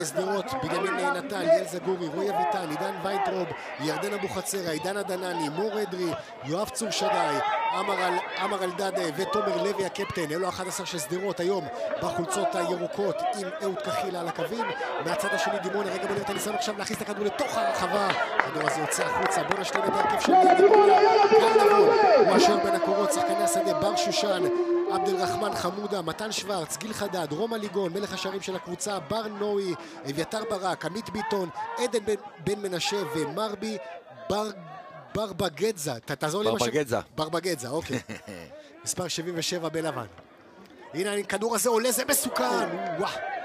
סדרות, בנימין נתן, ליאל זגורי, רועי אביטן, עידן ויינטרוב, ירדן אבוחצירא, עידן עדנני, מור אדרי, יואב צור שדי, עמר אלדד ותומר לוי הקפטן. אלו 11 של סדרות היום בחולצות הירוקות עם אהוד קחילה על הקווים. מהצד השני דימונה, רגע בולט הניסיון עכשיו להכניס את הכדור לתוך הרחבה. הכדור הזה יוצא החוצה, בוא נשלים את ההרכב של דימונה. קל נבון, הוא השוער בין הקורות, שחקני השדה, בר שושן, עבדל רחמן חמודה, מתן שוורץ, גיל חדד, רומא ליגון, מלך השערים של הקבוצה, בר נוי, אביתר ברק, עמית ביטון, עדן בן מנשה ומרבי ברבגדזה. תעזור לי ברבגדזה. ברבגדזה, אוקיי. מספר 77 בלבן. הנה, הכדור הזה עולה, זה מסוכן. וואו.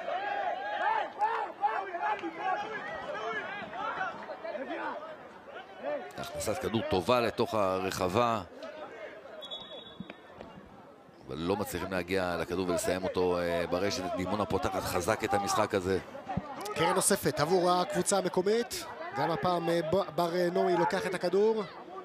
הכנסת כדור טובה לתוך הרחבה. אבל לא מצליחים להגיע לכדור ולסיים אותו ברשת. דימונה פותחת חזק את המשחק הזה. קרן נוספת עבור הקבוצה המקומית. גם הפעם בר נוי לוקח את הכדור.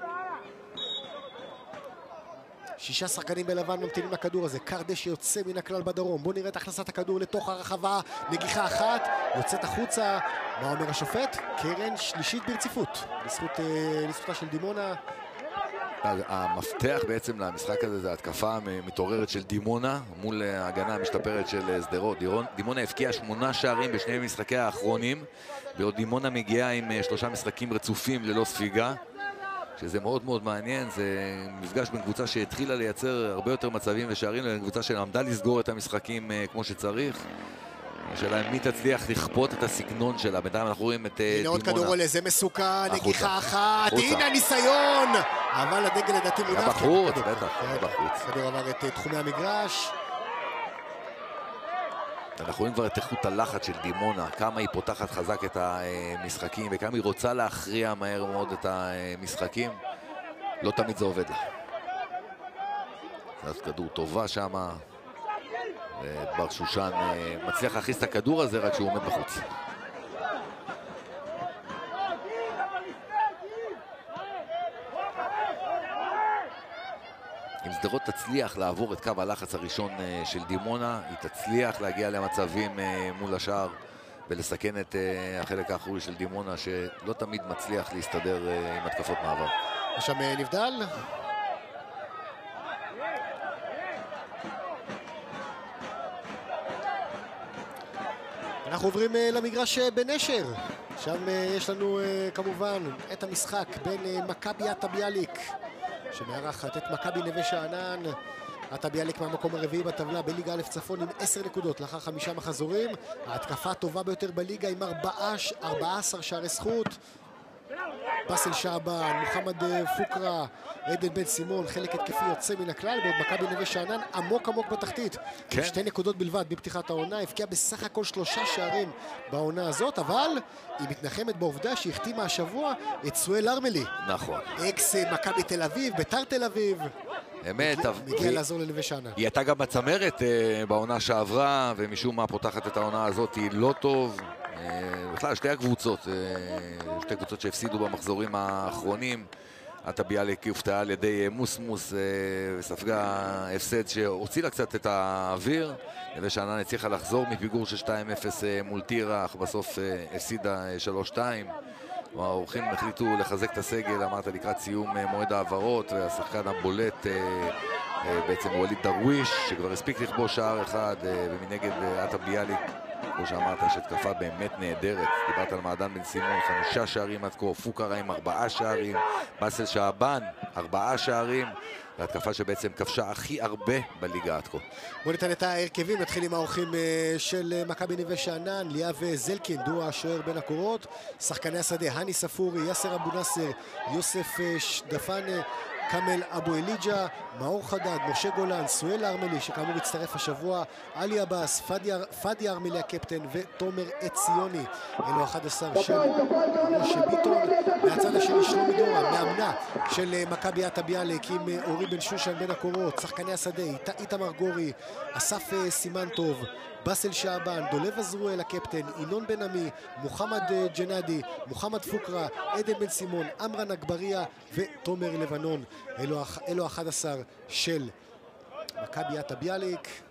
6 שחקנים בלבן ממתינים לכדור הזה. קרדש יוצא מן הכלל בדרום. בואו נראה את הכנסת הכדור לתוך הרחבה. נגיחה אחת, יוצאת החוצה. מה אומר השופט? קרן שלישית ברציפות. לזכותה של דימונה. המפתח בעצם למשחק הזה זה התקפה מתעוררת של דימונה מול ההגנה המשתפרת של סדרות. דימונה הפקיעה 8 שערים בשני משחקי האחרונים, ועוד דימונה מגיעה עם 3 משחקים רצופים ללא ספיגה, שזה מאוד מאוד מעניין. זה מפגש בין קבוצה שהתחילה לייצר הרבה יותר מצבים ושערים לבין קבוצה שלמדה לסגור את המשחקים כמו שצריך. השאלה מי תצליח לכפות את הסגנון שלה. בינתיים אנחנו רואים את דימונה. הנה עוד כדור עולה, זה מסוכן, נגיחה אחת, הנה הניסיון! אבל הדגל לדעתי מונף. היה בחוץ, בטח, היה בחוץ. כדור עבר את תחומי המגרש. אנחנו רואים כבר את איכות הלחץ של דימונה, כמה היא פותחת חזק את המשחקים וכמה היא רוצה להכריע מהר מאוד את המשחקים. לא תמיד זה עובד לה. זה כדור טובה שמה. בר שושן מצליח להכניס את הכדור הזה רק שהוא עומד בחוץ. אם סדרות תצליח לעבור את קו הלחץ הראשון של דימונה, היא תצליח להגיע למצבים מול השער ולסכן את החלק האחורי של דימונה, שלא תמיד מצליח להסתדר עם התקפות מעבר. עכשיו נבדל. אנחנו עוברים למגרש בנשר. שם יש לנו כמובן את המשחק בין מכבי עטה ביאליק שמארחת את מכבי נווה שאנן. עטה ביאליק מהמקום הרביעי בטבלה בליגה א' צפון עם 10 נקודות לאחר 5 מחזורים. ההתקפה הטובה ביותר בליגה עם 14 שערי זכות. באסל שעבן, מוחמד פוקרה, עדן בן סימון, חלק התקפי יוצא מן הכלל, בעוד מכבי נווה שאנן עמוק בתחתית. כן. 2 נקודות בלבד בפתיחת העונה, הפקיעה בסך הכל 3 שערים בעונה הזאת, אבל היא מתנחמת בעובדה שהיא החתימה השבוע את סואל ארמלי. נכון. אקס מכבי תל אביב, ביתר תל אביב. אמת. מגיע לעזור לנווה שאנן. היא הייתה גם בצמרת בעונה שעברה, ומשום מה פותחת את העונה הזאת היא לא טוב. בכלל שתי קבוצות שהפסידו במחזורים האחרונים. עטה ביאליק הופתעה על ידי מוסמוס וספגה הפסד שהוציא לה קצת את האוויר. נווה שאנן הצליחה לחזור מפיגור של 2-0 מול טירה, אך בסוף הפסידה 3-2. האורחים החליטו לחזק את הסגל, אמרת, לקראת סיום מועד העברות, והשחקן הבולט בעצם ווליד דרוויש שכבר הספיק לכבוש שער אחד, ומנגד עטה ביאליק, כמו שאמרת, יש התקפה באמת נהדרת. דיברת על מעדן בן סימון, 5 שערים עד כה, פוקרה עם 4 שערים, באסל שעבן 4 שערים, והתקפה שבעצם כבשה הכי הרבה בליגה עד כה. בוא ניתן את ההרכבים, נתחיל עם האורחים של מכבי נווה שאנן. ליאב זלקין, דו השוער בין הקורות, שחקני השדה, הני ספורי, יאסר אבו נאסר, יוסף דפנה, קמל אבו אליג'ה, מאור חדד, משה גולן, סואל ארמלי שכאמור הצטרף השבוע, עלי עבאס, פאדי ארמלי הקפטן ותומר עציוני. אלו 11 של משה ביטון. מהצד השני שלומי דורה, מאמנה של מכבי עטה ביאליק עם אורי בן שושן בין הקורות, שחקני השדה, איתמר גורי, אסף סימנטוב, באסל שעבן, דולב עזרואל הקפטן, ינון בן עמי, מוחמד ג'נדי, מוחמד פוקרה, עדן בן סימון, אמרן אגבריה ותומר לבנון. אלו 11 של מכבי עטה ביאליק.